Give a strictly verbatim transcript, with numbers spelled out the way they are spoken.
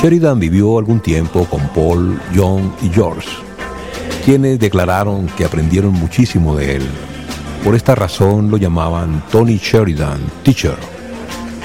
Sheridan vivió algún tiempo con Paul, John y George, quienes declararon que aprendieron muchísimo de él. Por esta razón lo llamaban Tony Sheridan Teacher.